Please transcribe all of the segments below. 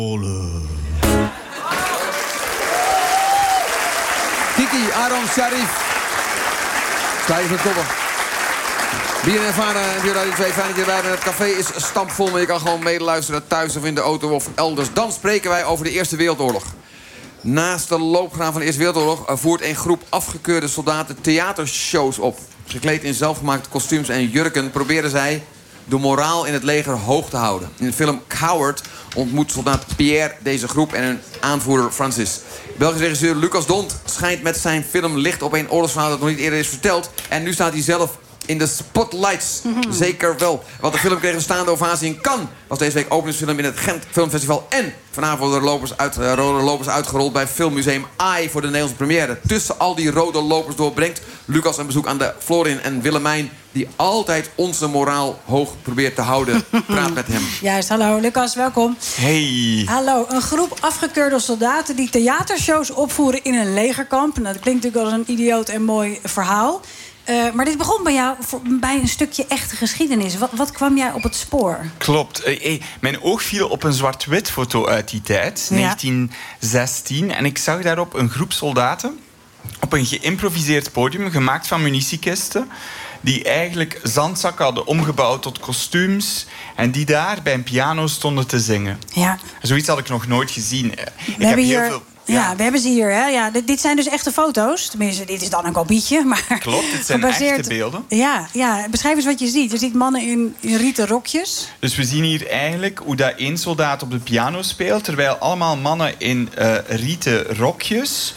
Kiki, Aaron, Sharif. Sta je voor koppen. Bier en Vara en Radio 2, fijn dat je erbij bent. Het café is stampvol, maar je kan gewoon medeluisteren thuis of in de auto of elders. Dan spreken wij over de Eerste Wereldoorlog. Naast de loopgraaf van de Eerste Wereldoorlog voert een groep afgekeurde soldaten theatershows op. Gekleed in zelfgemaakte kostuums en jurken proberen zij de moraal in het leger hoog te houden. In de film Coward ontmoet soldaat Pierre deze groep en hun aanvoerder Francis. Belgische regisseur Lucas Dont schijnt met zijn film licht op een oorlogsverhaal dat nog niet eerder is verteld. En nu staat hij zelf in de spotlights. Zeker wel. Want de film kreeg een staande ovatie in Cannes. Was deze week openingsfilm in het Gent Filmfestival. En vanavond worden rode lopers uitgerold bij Filmmuseum AI voor de Nederlandse première. Tussen al die rode lopers doorbrengt Lucas een bezoek aan de Florin en Willemijn, die altijd onze moraal hoog probeert te houden. Praat met hem. Juist, hallo Lucas, welkom. Hey. Hallo, een groep afgekeurde soldaten die theatershows opvoeren in een legerkamp. Nou, dat klinkt natuurlijk als een idioot en mooi verhaal. Maar dit begon bij jou bij een stukje echte geschiedenis. Wat kwam jij op het spoor? Klopt. Mijn oog viel op een zwart-wit foto uit die tijd, 1916. En ik zag daarop een groep soldaten op een geïmproviseerd podium, gemaakt van munitiekisten, die eigenlijk zandzakken hadden omgebouwd tot kostuums en die daar bij een piano stonden te zingen. Ja. Zoiets had ik nog nooit gezien. Ik heb heel veel... Ja, we hebben ze hier. Hè? Ja, dit zijn dus echte foto's. Tenminste, dit is dan een kopietje. Maar klopt, dit zijn echte beelden. Ja, beschrijf eens wat je ziet. Je ziet mannen in rieten rokjes. Dus we zien hier eigenlijk hoe dat één soldaat op de piano speelt, terwijl allemaal mannen in rieten rokjes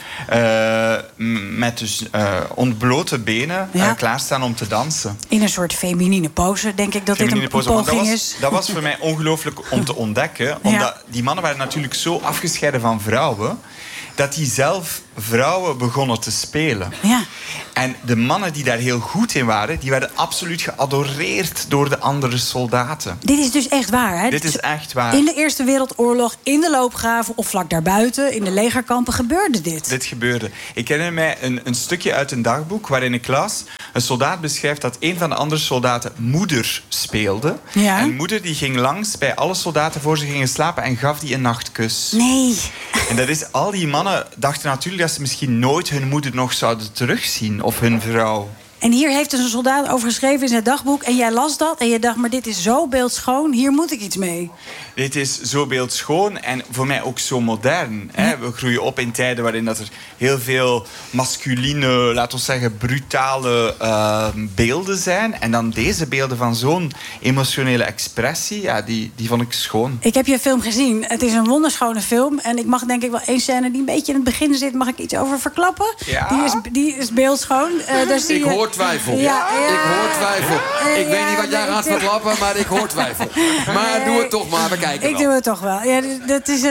met dus ontblote benen klaarstaan om te dansen. In een soort feminine pose, denk ik dat dit een poging is. Dat was voor mij ongelooflijk om te ontdekken. Omdat die mannen waren natuurlijk zo afgescheiden van vrouwen, dat die zelf vrouwen begonnen te spelen. Ja. En de mannen die daar heel goed in waren, die werden absoluut geadoreerd door de andere soldaten. Dit is dus echt waar, hè? Dit is echt waar. In de Eerste Wereldoorlog, in de loopgraven of vlak daarbuiten, in de legerkampen, gebeurde dit. Dit gebeurde. Ik herinner mij een stukje uit een dagboek waarin ik las, een soldaat beschrijft dat een van de andere soldaten moeder speelde. Ja. En moeder die ging langs bij alle soldaten voor ze gingen slapen en gaf die een nachtkus. Nee. En dat is, al die mannen dachten natuurlijk dat ze misschien nooit hun moeder nog zouden terugzien, of hun vrouw. En hier heeft dus een soldaat over geschreven in zijn dagboek, en jij las dat en je dacht, maar dit is zo beeldschoon, hier moet ik iets mee. Dit is zo beeldschoon en voor mij ook zo modern. Hè? We groeien op in tijden waarin dat er heel veel masculine, laten we zeggen, brutale beelden zijn. En dan deze beelden van zo'n emotionele expressie, ja, die vond ik schoon. Ik heb je film gezien. Het is een wonderschone film. En ik mag denk ik wel één scène die een beetje in het begin zit, mag ik iets over verklappen? Ja. Die is beeldschoon. Ik hoor twijfel. Ja. Ik hoor twijfel. Ik weet niet wat jij gaat verklappen, maar ik hoor twijfel. Maar doe het toch maar, we kijken Ik doe het toch wel. Ja, dat is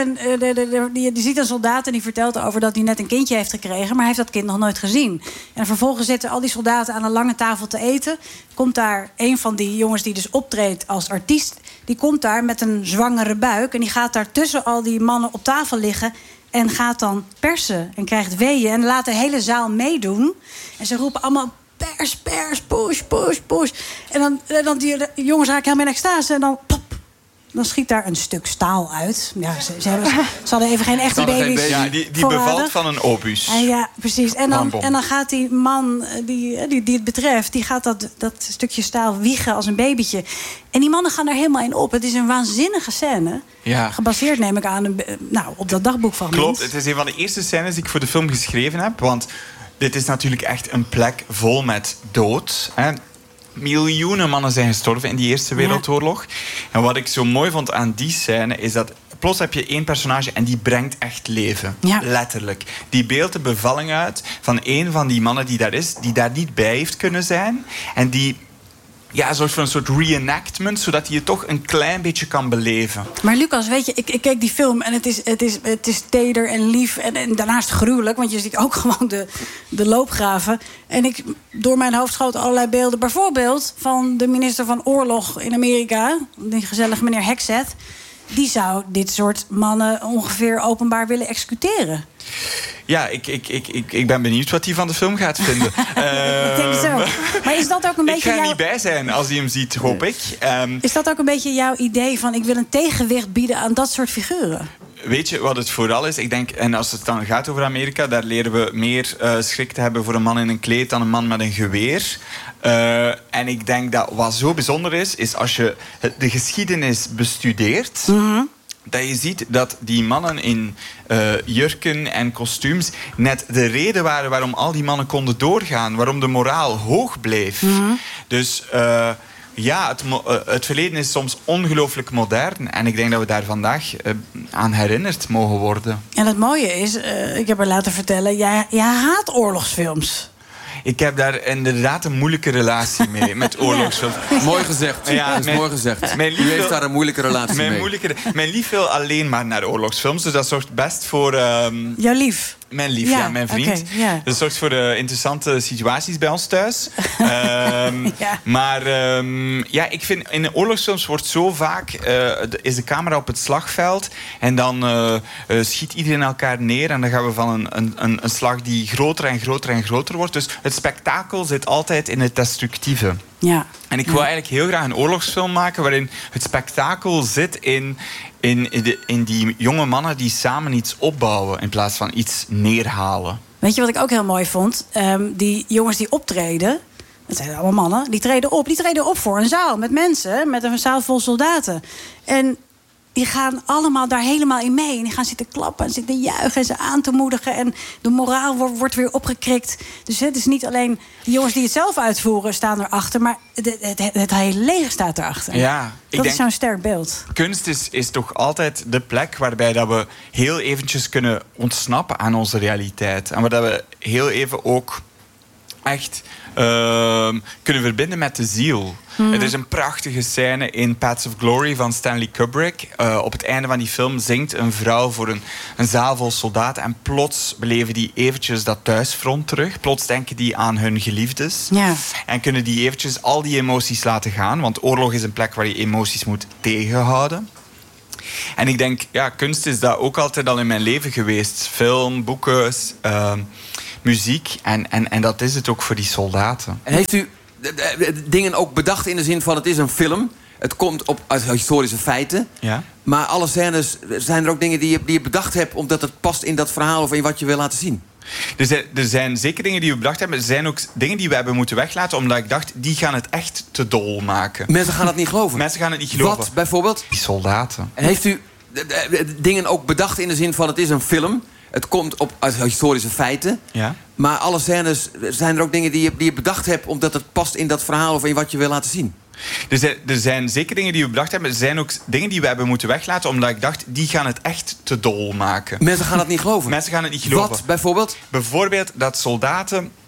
je ziet een soldaat en die vertelt over dat hij net een kindje heeft gekregen, maar hij heeft dat kind nog nooit gezien. En vervolgens zitten al die soldaten aan een lange tafel te eten. Komt daar een van die jongens die dus optreedt als artiest, die komt daar met een zwangere buik en die gaat daar tussen al die mannen op tafel liggen en gaat dan persen en krijgt weeën en laat de hele zaal meedoen. En ze roepen allemaal pers, pers, push, push, push. En dan die jongens raken helemaal in extase en dan pop. Dan schiet daar een stuk staal uit. Ja, ze hadden even geen echte baby's. Ja, die bevalt van een obus. Ja, precies. En dan gaat die man die het betreft, die gaat dat stukje staal wiegen als een babytje. En die mannen gaan er helemaal in op. Het is een waanzinnige scène. Ja. Gebaseerd, neem ik aan, op dat dagboekfragment. Klopt, het is een van de eerste scènes die ik voor de film geschreven heb. Want dit is natuurlijk echt een plek vol met dood. Hè. Miljoenen mannen zijn gestorven in die Eerste Wereldoorlog. En wat ik zo mooi vond aan die scène is dat plots heb je één personage en die brengt echt leven. Ja. Letterlijk. Die beeldt de bevalling uit van één van die mannen die daar is, die daar niet bij heeft kunnen zijn. En die zorgt voor een soort reenactment, zodat hij het toch een klein beetje kan beleven. Maar Lucas, weet je, ik keek die film en het is teder en lief en daarnaast gruwelijk, want je ziet ook gewoon de loopgraven. En door mijn hoofd schoten allerlei beelden, bijvoorbeeld van de minister van Oorlog in Amerika, die gezellige meneer Hegseth. Die zou dit soort mannen ongeveer openbaar willen executeren. Ja, ik ben benieuwd wat hij van de film gaat vinden. Ik denk zo. Maar is dat ook een beetje ik ga er niet bij zijn als hij hem ziet, hoop ik. Is dat ook een beetje jouw idee van, ik wil een tegenwicht bieden aan dat soort figuren? weet je wat het vooral is? Ik denk, en als het dan gaat over Amerika, daar leren we meer schrik te hebben voor een man in een kleed dan een man met een geweer. En ik denk dat wat zo bijzonder is als je de geschiedenis bestudeert, dat je ziet dat die mannen in jurken en kostuums net de reden waren waarom al die mannen konden doorgaan, waarom de moraal hoog bleef. Dus ja, het verleden is soms ongelooflijk modern. En ik denk dat we daar vandaag aan herinnerd mogen worden. En het mooie is, ik heb er laten vertellen, jij haat oorlogsfilms. Ik heb daar inderdaad een moeilijke relatie mee, met oorlogsfilms. Mooi gezegd. Ja, dat is mooi gezegd. Mijn U heeft daar een moeilijke relatie mee. Mijn lief wil alleen maar naar oorlogsfilms, dus dat zorgt best voor... Jouw lief? Mijn lief, ja, mijn vriend. Okay, ja. Dat zorgt voor interessante situaties bij ons thuis. Maar ja, ik vind in oorlogsfilms wordt zo vaak... is de camera op het slagveld en dan schiet iedereen elkaar neer en dan gaan we van een slag die groter en groter en groter wordt. Dus het spektakel zit altijd in het destructieve. Ja. En ik wil eigenlijk heel graag een oorlogsfilm maken waarin het spektakel zit in die jonge mannen die samen iets opbouwen in plaats van iets neerhalen. Weet je wat ik ook heel mooi vond? Die jongens die optreden, dat zijn allemaal mannen, die treden op voor een zaal met mensen, met een zaal vol soldaten. En die gaan allemaal daar helemaal in mee. En die gaan zitten klappen en zitten juichen en ze aan te moedigen. En de moraal wordt weer opgekrikt. Dus het is niet alleen de jongens die het zelf uitvoeren staan erachter, maar het hele leger staat erachter. Ja, dat is zo'n sterk beeld. Kunst is toch altijd de plek waarbij dat we heel eventjes kunnen ontsnappen aan onze realiteit. En waar dat we heel even ook echt kunnen verbinden met de ziel. Er is een prachtige scène in Paths of Glory van Stanley Kubrick. Op het einde van die film zingt een vrouw voor een zaal vol soldaten en plots beleven die eventjes dat thuisfront terug. Plots denken die aan hun geliefdes. Ja. En kunnen die eventjes al die emoties laten gaan. Want oorlog is een plek waar je emoties moet tegenhouden. En ik denk, ja, kunst is dat ook altijd al in mijn leven geweest. Film, boeken, muziek. En dat is het ook voor die soldaten. En heeft u dingen ook bedacht in de zin van het is een film? Het komt uit historische feiten. Ja. Maar alle scènes, zijn er ook dingen die je bedacht hebt omdat het past in dat verhaal of in wat je wil laten zien? Er zijn zeker dingen die we bedacht hebben. Er zijn ook dingen die we hebben moeten weglaten omdat ik dacht, die gaan het echt te dol maken. Mensen gaan het niet geloven? Mensen gaan het niet geloven. Wat bijvoorbeeld? Die soldaten. En heeft u dingen ook bedacht in de zin van het is een film? Het komt uit historische feiten. Ja. Maar alle scènes, zijn er ook dingen die je bedacht hebt omdat het past in dat verhaal of in wat je wil laten zien? Er zijn zeker dingen die we bedacht hebben. Er zijn ook dingen die we hebben moeten weglaten omdat ik dacht, die gaan het echt te dol maken. Mensen gaan het niet geloven? Mensen gaan het niet geloven. Wat bijvoorbeeld? Bijvoorbeeld dat soldaten